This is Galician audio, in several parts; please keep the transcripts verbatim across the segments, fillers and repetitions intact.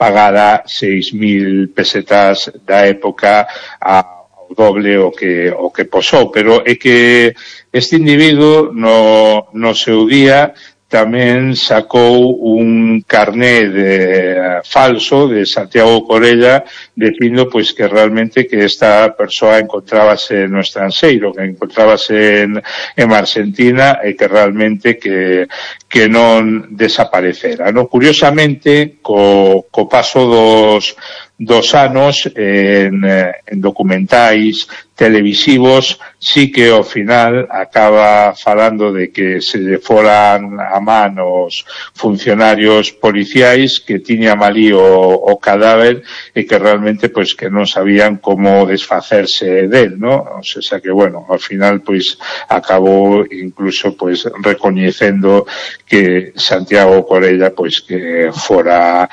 pagara seis mil pesetas da época a doble o que o que posou, pero é que este individuo no, no seu día tamén sacou un carné de, falso de Santiago Corella dicindo pois que realmente que esta persoa encontrábase no estranxeiro, que encontrábase en, en Argentina e que realmente que, que non desaparecera, no? Curiosamente, co, co paso dos dos anos en, en documentais televisivos sí que ao final acaba falando de que se lle foran a man os funcionarios policiais que tiña malí o, o cadáver e que realmente pois que non sabían como desfacerse del, ¿no? O sea que bueno, ao final pois acabou incluso pois recoñecendo que Santiago Corella pois que fora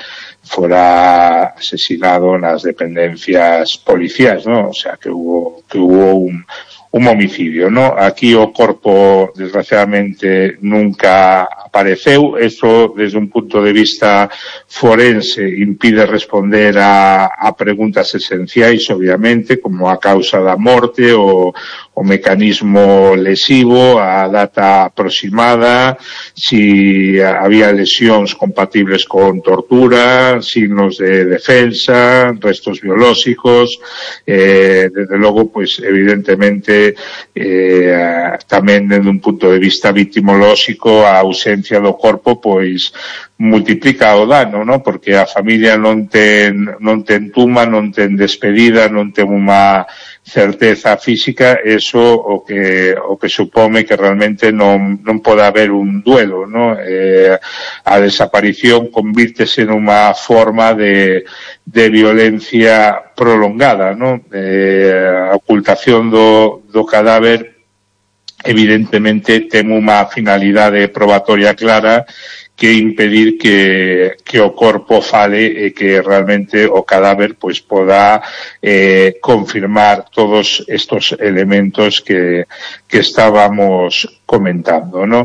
fora asesinado nas dependencias policiais, ¿no? O sea, que hubo que hubo un, un homicidio, ¿no? Aquí o corpo, desgraciadamente, nunca apareceu. Eso, desde un punto de vista forense, impide responder a, a preguntas esenciais, obviamente, como a causa da morte, o, o mecanismo lesivo, a data aproximada, si había lesións compatibles con tortura, signos de defensa, restos biolóxicos, eh, desde logo, pois, evidentemente, eh, tamén desde un punto de vista victimolóxico, a ausencia do corpo, pois, multiplica o dano, ¿no? Porque a familia non ten, non ten tuma, non ten despedida, non ten unha certeza física, eso o que o que supome que realmente non non pode haber un duelo, ¿no? Eh, a desaparición convírtese nunha forma de de violencia prolongada, ¿no? Eh, a ocultación do do cadáver evidentemente ten unha finalidade probatoria clara que impedir que, que o corpo fale e que realmente o cadáver pois poda eh, confirmar todos estos elementos que, que estábamos comentando, ¿no?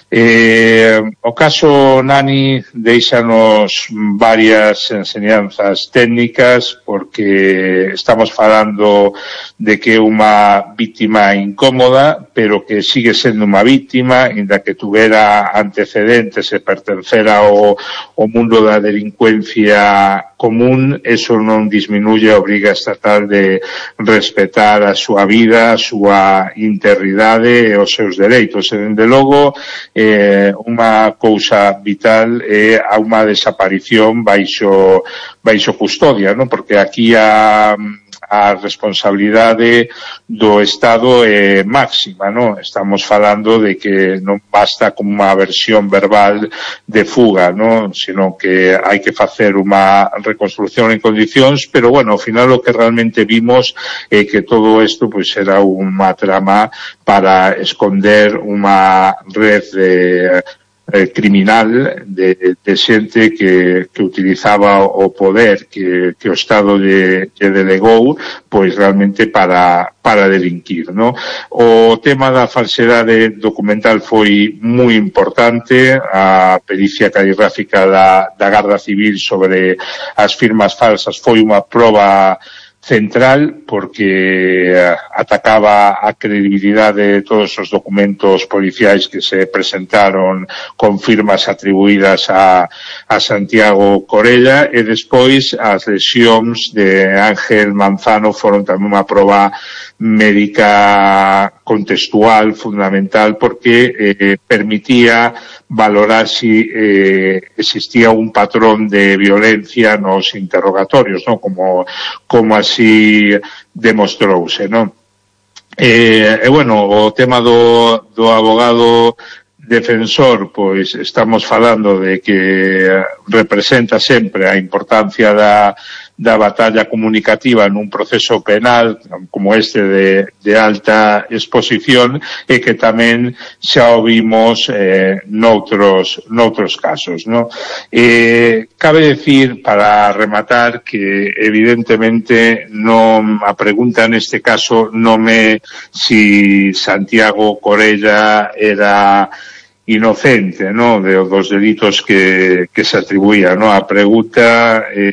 Eh, o caso Nani deixanos varias enseñanzas técnicas porque estamos falando de que é unha víctima incómoda, pero que sigue sendo unha víctima, inda que tuvera antecedentes e pertencera ao, ao mundo da delincuencia común, eso non disminuye a obriga estatal de respetar a súa vida, a súa integridade e os seus dereitos. E, dende logo, eh, unha cousa vital é a unha desaparición baixo, baixo custodia, non? Porque aquí a a responsabilidade do Estado é máxima, non? Estamos falando de que non basta como unha versión verbal de fuga, non? Sino que hai que facer unha reconstrucción en condicións, pero bueno, ao final o que realmente vimos é que todo isto pois era unha trama para esconder unha red de eh, criminal de, de xente que, que utilizaba o poder que, que o Estado lle, lle delegou pois realmente para, para delinquir, ¿no? O tema da falsedade documental foi moi importante, a pericia caligráfica da, da Garda Civil sobre as firmas falsas foi unha proba central porque atacaba a credibilidade de todos os documentos policiais que se presentaron con firmas atribuídas a, a Santiago Corella, e despois as lesións de Ángel Manzano foron tamén unha proba médica contextual fundamental porque eh, permitía valorar si eh, existía un patrón de violencia nos interrogatorios, ¿no? Como, como así demostrouse, ¿no? E, e bueno, o tema do, do abogado defensor, pois estamos falando de que representa sempre a importancia da, da batalla comunicativa nun proceso penal como este de, de alta exposición, e que tamén xa o vimos eh, noutros, noutros casos, ¿no? Eh, cabe decir, para rematar, que evidentemente non, a pregunta neste caso non é si Santiago Corella era inocente, ¿no? De dos delitos que, que se atribuía, ¿no? A pregunta é